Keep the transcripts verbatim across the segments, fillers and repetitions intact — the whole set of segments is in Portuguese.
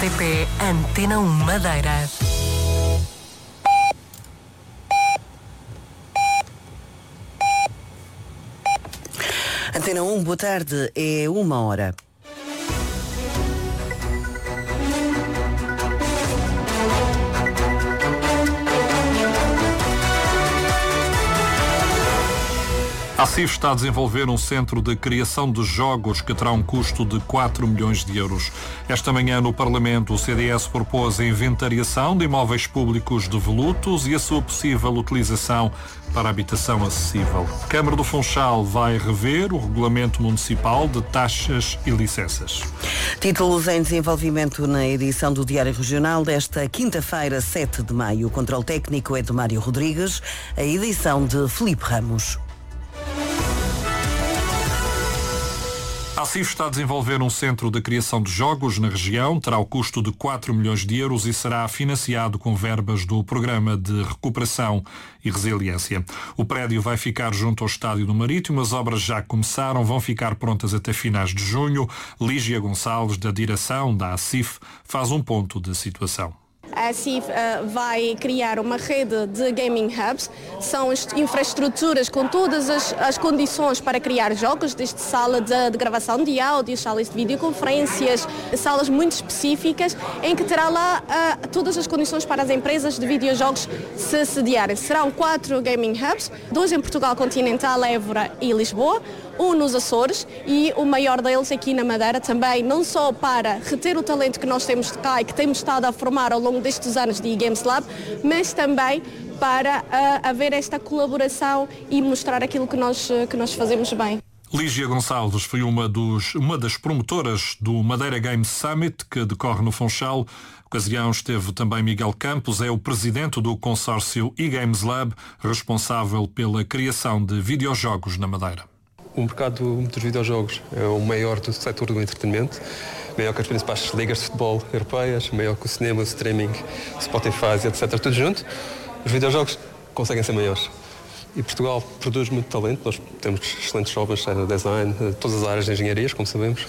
T P Antena um Madeira. Antena um, boa tarde, é uma hora. A C I F está a desenvolver um centro de criação de jogos que terá um custo de quatro milhões de euros. Esta manhã no Parlamento o C D S propôs a inventariação de imóveis públicos devolutos e a sua possível utilização para habitação acessível. A Câmara do Funchal vai rever o regulamento municipal de taxas e licenças. Títulos em desenvolvimento na edição do Diário Regional desta quinta-feira, sete de maio. O controle técnico é de Mário Rodrigues, a edição de Filipe Ramos. A C I F está a desenvolver um centro de criação de jogos na região, terá o custo de quatro milhões de euros e será financiado com verbas do Programa de Recuperação e Resiliência. O prédio vai ficar junto ao Estádio do Marítimo, as obras já começaram, vão ficar prontas até finais de junho. Lígia Gonçalves, da direção da A C I F, faz um ponto de situação. A C I F uh, vai criar uma rede de gaming hubs, são infraestruturas com todas as, as condições para criar jogos, desde sala de, de gravação de áudio, salas de videoconferências, salas muito específicas, em que terá lá uh, todas as condições para as empresas de videojogos se sediarem. Serão quatro gaming hubs, dois em Portugal continental, Évora e Lisboa, um nos Açores e o maior deles aqui na Madeira também, não só para reter o talento que nós temos de cá e que temos estado a formar ao longo destes anos de eGames Lab, mas também para uh, haver esta colaboração e mostrar aquilo que nós, uh, que nós fazemos bem. Lígia Gonçalves foi uma, dos, uma das promotoras do Madeira Games Summit, que decorre no Funchal. Na ocasião esteve também Miguel Campos, é o presidente do consórcio eGames Lab, responsável pela criação de videojogos na Madeira. O mercado dos videojogos é o maior do setor do entretenimento, maior que as principais ligas de futebol europeias, maior que o cinema, o streaming, Spotify, etcétera. Tudo junto, os videojogos conseguem ser maiores. E Portugal produz muito talento, nós temos excelentes jovens no design, todas as áreas de engenharias, como sabemos,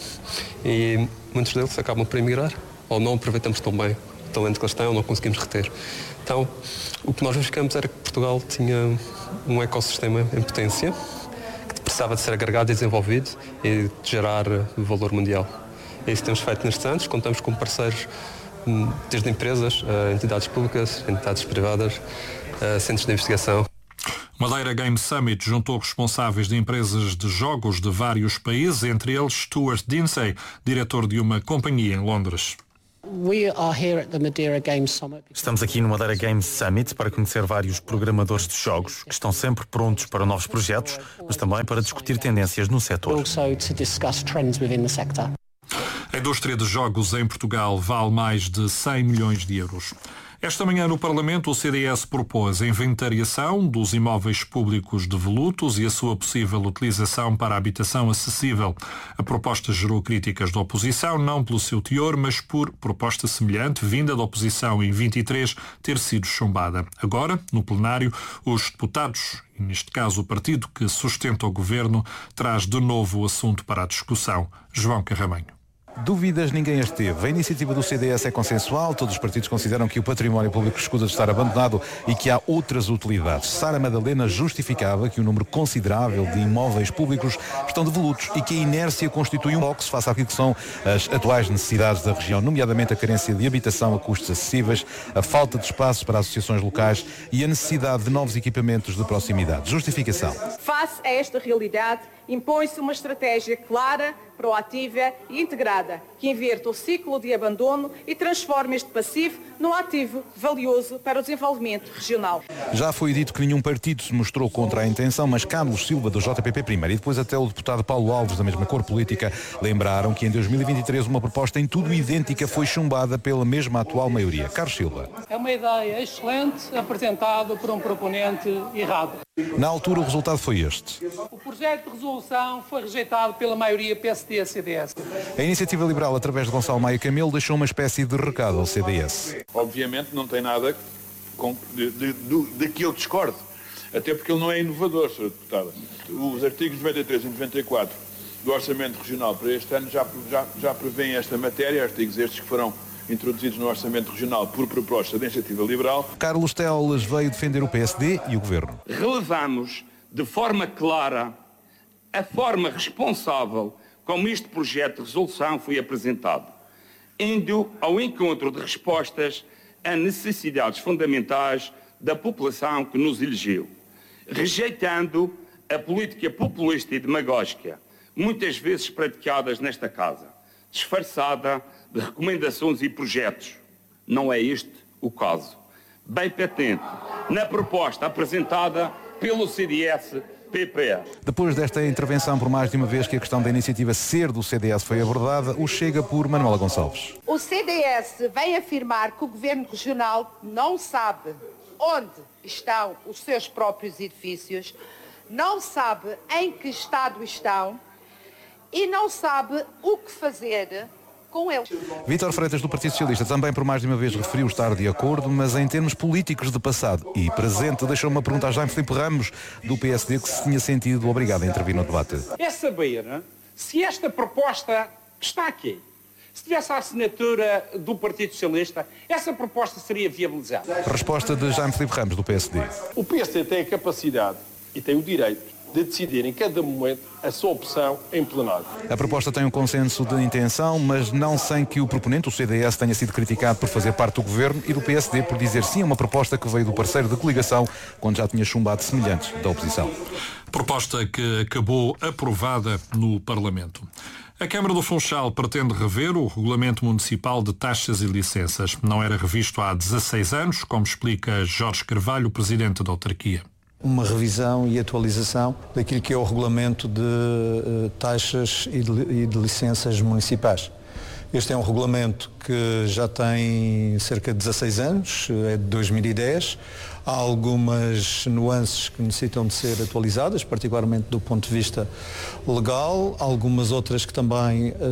e muitos deles acabam por emigrar, ou não aproveitamos tão bem o talento que eles têm, ou não conseguimos reter. Então, o que nós verificamos era que Portugal tinha um ecossistema em potência, precisava de ser agregado e desenvolvido e de gerar valor mundial. É isso que temos feito nestes anos, contamos com parceiros desde empresas, entidades públicas, entidades privadas, centros de investigação. Madeira Game Summit juntou responsáveis de empresas de jogos de vários países, entre eles Stuart Dinsey, diretor de uma companhia em Londres. Estamos aqui no Madeira Games Summit para conhecer vários programadores de jogos que estão sempre prontos para novos projetos, mas também para discutir tendências no setor. A indústria de jogos em Portugal vale mais de cem milhões de euros. Esta manhã no Parlamento o C D S propôs a inventariação dos imóveis públicos devolutos e a sua possível utilização para a habitação acessível. A proposta gerou críticas da oposição, não pelo seu teor, mas por proposta semelhante, vinda da oposição em vinte e três, ter sido chumbada. Agora, no plenário, os deputados, e neste caso o partido que sustenta o governo, traz de novo o assunto para a discussão. João Carramanho. Dúvidas ninguém as teve. A iniciativa do C D S é consensual, todos os partidos consideram que o património público escusa de estar abandonado e que há outras utilidades. Sara Madalena justificava que um número considerável de imóveis públicos estão devolutos e que a inércia constitui um box face àquilo que são as atuais necessidades da região, nomeadamente a carência de habitação a custos acessíveis, a falta de espaços para associações locais e a necessidade de novos equipamentos de proximidade. Justificação. Face a esta realidade, impõe-se uma estratégia clara, proativa e integrada, que inverta o ciclo de abandono e transforme este passivo num ativo valioso para o desenvolvimento regional. Já foi dito que nenhum partido se mostrou contra a intenção, mas Carlos Silva, do J P P primeiro, e depois até o deputado Paulo Alves, da mesma cor política, lembraram que em dois mil e vinte e três uma proposta em tudo idêntica foi chumbada pela mesma atual maioria. Carlos Silva. É uma ideia excelente apresentada por um proponente errado. Na altura o resultado foi este. O projeto de resolução foi rejeitado pela maioria P S D C D S. A Iniciativa Liberal, através de Gonçalo Maia Camelo, deixou uma espécie de recado ao C D S. Obviamente não tem nada com, de, de, de, de que eu discordo, até porque ele não é inovador, senhora Deputada. Os artigos noventa e três e noventa e quatro do Orçamento Regional para este ano já, já, já prevêem esta matéria, artigos estes que foram introduzidos no Orçamento Regional por proposta da Iniciativa Liberal. Carlos Teles veio defender o P S D e o Governo. Relevamos de forma clara a forma responsável como este projeto de resolução foi apresentado, indo ao encontro de respostas a necessidades fundamentais da população que nos elegeu, rejeitando a política populista e demagógica, muitas vezes praticadas nesta casa, disfarçada de recomendações e projetos. Não é este o caso. Bem patente na proposta apresentada pelo C D S P P. Depois desta intervenção, por mais de uma vez que a questão da iniciativa ser do C D S foi abordada, o Chega por Manuela Gonçalves. O C D S vem afirmar que o Governo Regional não sabe onde estão os seus próprios edifícios, não sabe em que estado estão e não sabe o que fazer com eles. Vítor Freitas, do Partido Socialista, também por mais de uma vez referiu estar de acordo, mas em termos políticos de passado e presente, deixou uma pergunta a Jaime Filipe Ramos, do P S D, que se tinha sentido obrigado a intervir no debate. É saber se esta proposta que está aqui, se tivesse a assinatura do Partido Socialista, essa proposta seria viabilizada. Resposta de Jaime Filipe Ramos, do P S D. O P S D tem a capacidade e tem o direito de decidir em cada momento a sua opção em plenário. A proposta tem um consenso de intenção, mas não sem que o proponente, o C D S, tenha sido criticado por fazer parte do Governo e do P S D por dizer sim a uma proposta que veio do parceiro de coligação, quando já tinha chumbado semelhantes da oposição. Proposta que acabou aprovada no Parlamento. A Câmara do Funchal pretende rever o Regulamento Municipal de Taxas e Licenças. Não era revisto há dezasseis anos, como explica Jorge Carvalho, presidente da autarquia. Uma revisão e atualização daquilo que é o regulamento de uh, taxas e de, e de licenças municipais. Este é um regulamento que já tem cerca de dezasseis anos, é de dois mil e dez. Há algumas nuances que necessitam de ser atualizadas, particularmente do ponto de vista legal, algumas outras que também uh,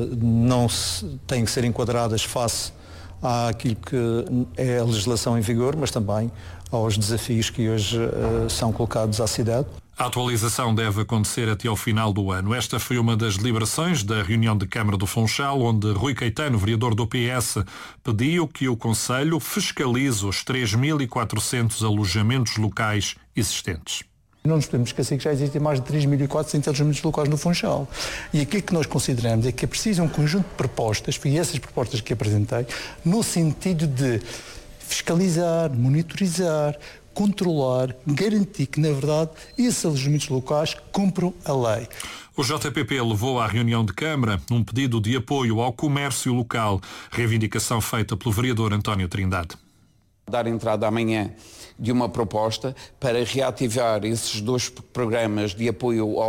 não se, têm que ser enquadradas face àquilo que é a legislação em vigor, mas também aos desafios que hoje uh, são colocados à cidade. A atualização deve acontecer até ao final do ano. Esta foi uma das deliberações da reunião de Câmara do Funchal, onde Rui Caetano, vereador do P S, pediu que o Conselho fiscalize os três mil e quatrocentos alojamentos locais existentes. Não nos podemos esquecer que já existem mais de três mil e quatrocentos alojamentos locais no Funchal. E aquilo que nós consideramos é que é preciso um conjunto de propostas, foi essas propostas que apresentei, no sentido de fiscalizar, monitorizar, controlar, garantir que, na verdade, esses alojamentos locais cumpram a lei. O J P P levou à reunião de Câmara um pedido de apoio ao comércio local, reivindicação feita pelo vereador António Trindade. Dar entrada amanhã de uma proposta para reativar esses dois programas de apoio ao